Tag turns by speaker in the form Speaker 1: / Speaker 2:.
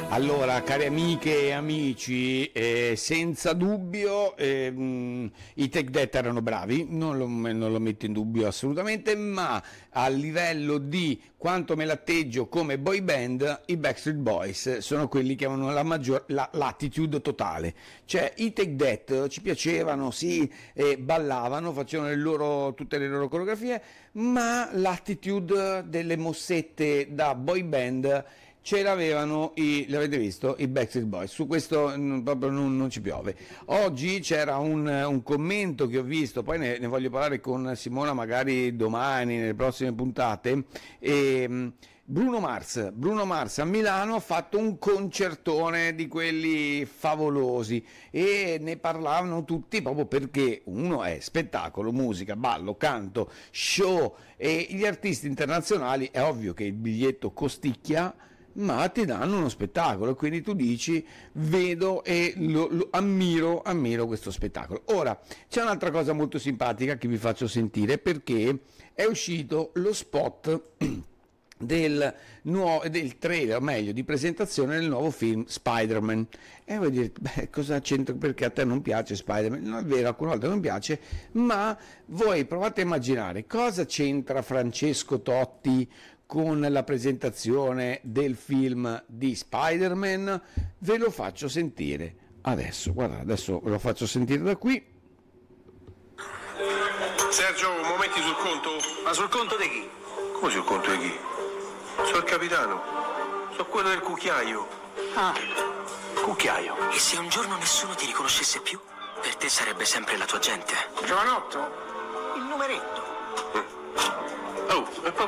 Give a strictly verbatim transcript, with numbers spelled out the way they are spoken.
Speaker 1: Allora, cari amiche e amici, eh, senza dubbio eh, mh, i Take That erano bravi, non lo, non lo metto in dubbio assolutamente, ma a livello di quanto me l'atteggio come boy band, i Backstreet Boys sono quelli che avevano la maggior la, l'attitude totale. Cioè, i Take That ci piacevano, sì, eh, ballavano, facevano le loro, tutte le loro coreografie, ma l'attitude delle mossette da boy band ce l'avevano i, l'avete visto, i Backstreet Boys. Su questo mm, proprio non, non ci piove. Oggi c'era un, un commento che ho visto, poi ne, ne voglio parlare con Simona magari domani, nelle prossime puntate, e mm, Bruno Mars, Bruno Mars a Milano ha fatto un concertone di quelli favolosi e ne parlavano tutti proprio perché uno è spettacolo, musica, ballo, canto, show, e gli artisti internazionali è ovvio che il biglietto costicchia, ma ti danno uno spettacolo, quindi tu dici vedo e lo, lo ammiro, ammiro questo spettacolo. Ora c'è un'altra cosa molto simpatica che vi faccio sentire, perché è uscito lo spot del, nuovo, del trailer, o meglio di presentazione del nuovo film Spider-Man. E voi dire, beh, cosa c'entra, perché a te non piace Spider-Man? Non è vero, alcune volte non piace, ma voi provate a immaginare cosa c'entra Francesco Totti con la presentazione del film di Spider-Man. Ve lo faccio sentire adesso, guarda, adesso ve lo faccio sentire da qui.
Speaker 2: Sergio, momenti sul conto?
Speaker 3: Ma sul conto di chi?
Speaker 2: Come sul conto di chi? Sono il capitano, sono quello del cucchiaio.
Speaker 3: Ah, cucchiaio.
Speaker 4: E se un giorno nessuno ti riconoscesse più, per te sarebbe sempre la tua gente.
Speaker 3: Giovanotto? Il numeretto.
Speaker 2: Oh, e poi